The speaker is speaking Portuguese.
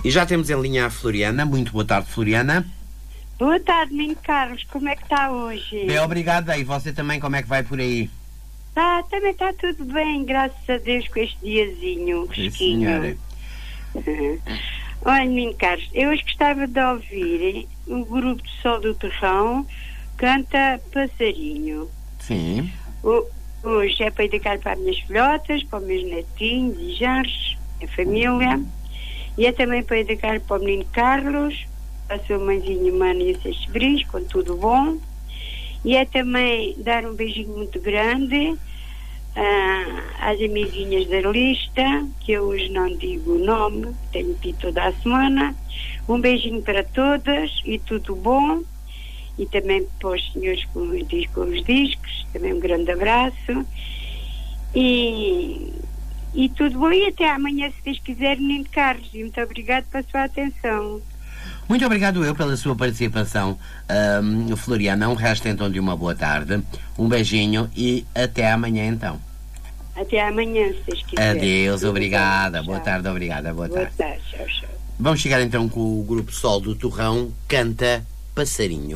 E já temos em linha a Floriana. Muito boa tarde, Floriana. Boa tarde, menino Carlos. Como é que está hoje? Bem, obrigada. E você também, como é que vai por aí? Também está tudo bem, graças a Deus, com este diazinho Sim, fresquinho. senhora. Olha, menino Carlos, eu hoje gostava de ouvir o grupo de Sol do Torrão canta Passarinho. Sim. Hoje é para dedicar para as minhas filhotas, para os meus netinhos e genros, a família. E é também para dedicar para o menino Carlos, para a sua mãezinha Mana e os seus sobrinhos, com tudo bom. E é também dar um beijinho muito grande às amiguinhas da lista, que eu hoje não digo o nome, tenho dito toda a semana. Um beijinho para todas e tudo bom. E também para os senhores com os discos, também um grande abraço. E tudo bom. E até amanhã, se Deus quiser, menino Carlos. E muito obrigado pela sua atenção. Muito obrigado eu pela sua participação, Floriana. Um resto então de uma boa tarde. Um beijinho e até amanhã então. Até amanhã, se Deus quiser. Adeus, obrigada. Tchau. Boa tarde, obrigada. Boa tarde. Boa tarde, tchau, tchau. Vamos chegar então com o grupo Sol do Torrão, canta Passarinho.